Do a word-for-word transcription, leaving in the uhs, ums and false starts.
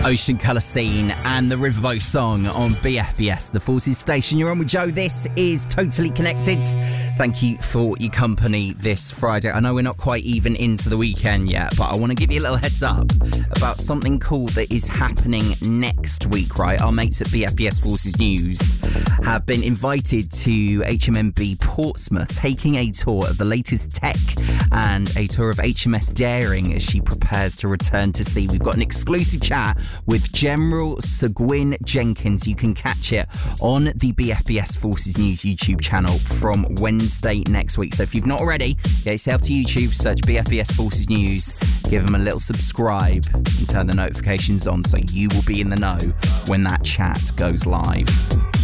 Ocean Colour Scene and the Riverboat Song on B F B S, the Forces station. You're on with Joe. This is Totally Connected. Thank you for your company this Friday. I know we're not quite even into the weekend yet, but I want to give you a little heads up about something cool that is happening next week, right? Our mates at B F B S Forces News have been invited to H M M B Portsmouth, taking a tour of the latest tech and a tour of H M S Daring as she prepares to return to sea. We've got an exclusive chat with General Sir Gwyn Jenkins. You can catch it on the B F B S Forces News YouTube channel from Wednesday next week. So if you've not already, get yourself to YouTube, search B F B S Forces News, give them a little subscribe and turn the notifications on so you will be in the know when that chat goes live.